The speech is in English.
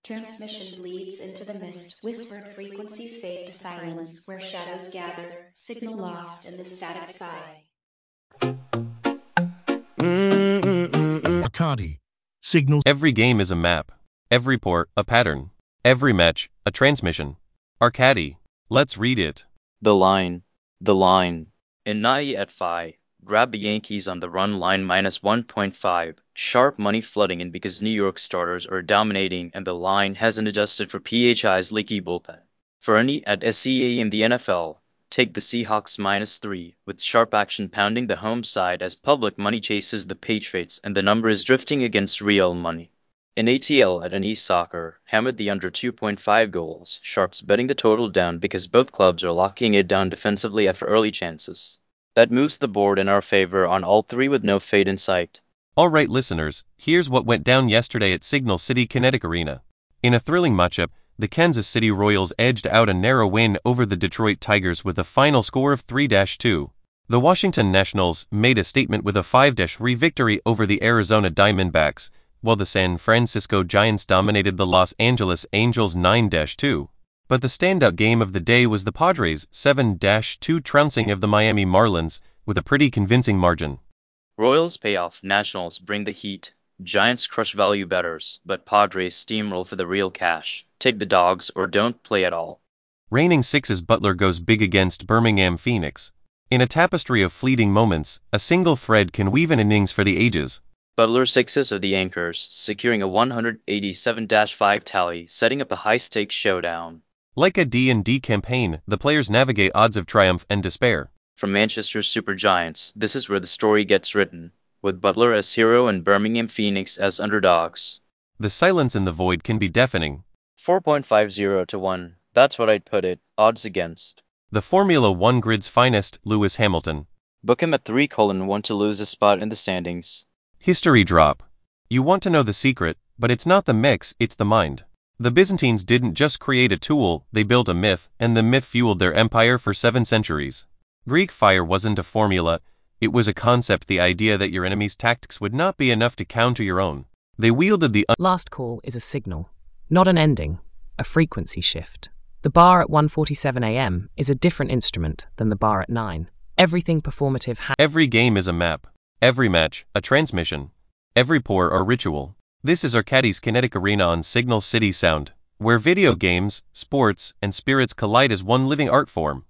Transmission bleeds into the mist, whispered frequencies fade to silence, where shadows gather, signal lost in the static sigh. Arcadi. Signal. Every game is a map. Every port, a pattern. Every match, a transmission. Arcadi. Let's read it. The line. The line. In Nai at Phi, grab the Yankees on the run line minus 1.5. Sharp money flooding in because New York starters are dominating and the line hasn't adjusted for PHI's leaky bullpen. For any at SEA in the NFL, take the Seahawks minus 3, with sharp action pounding the home side as public money chases the Patriots and the number is drifting against real money. In ATL at an East Soccer, hammered the under 2.5 goals, sharps betting the total down because both clubs are locking it down defensively after early chances. That moves the board in our favor on all three with no fade in sight. Alright listeners, here's what went down yesterday at Signal City Kinetic Arena. In a thrilling matchup, the Kansas City Royals edged out a narrow win over the Detroit Tigers with a final score of 3-2. The Washington Nationals made a statement with a 5-3 victory over the Arizona Diamondbacks, while the San Francisco Giants dominated the Los Angeles Angels 9-2. But the standout game of the day was the Padres' 7-2 trouncing of the Miami Marlins with a pretty convincing margin. Royals pay off, Nationals bring the heat, Giants crush value bettors, but Padres steamroll for the real cash. Take the dogs or don't play at all. Reigning Sixes Butler goes big against Birmingham Phoenix. In a tapestry of fleeting moments, a single thread can weave an innings for the ages. Butler Sixes are the anchors, securing a 187-5 tally, setting up a high-stakes showdown. Like a D&D campaign, the players navigate odds of triumph and despair. From Manchester's Supergiants, this is where the story gets written, with Butler as hero and Birmingham Phoenix as underdogs. The silence in the void can be deafening. 4.50 to 1, that's what I'd put it, odds against. The Formula One grid's finest, Lewis Hamilton. Book him at 3:1 to lose a spot in the standings. History drop. You want to know the secret, but it's not the mix, it's the mind. The Byzantines didn't just create a tool, they built a myth, and the myth fueled their empire for 7 centuries. Greek fire wasn't a formula, it was a concept, the idea that your enemy's tactics would not be enough to counter your own. They wielded the last call is a signal, not an ending, a frequency shift. The bar at 1:47 a.m. is a different instrument than the bar at 9. Everything performative Every game is a map. Every match, a transmission. Every pour, a ritual. This is Arcadi's Kinetic Arena on Signal City Sound, where video games, sports, and spirits collide as one living art form.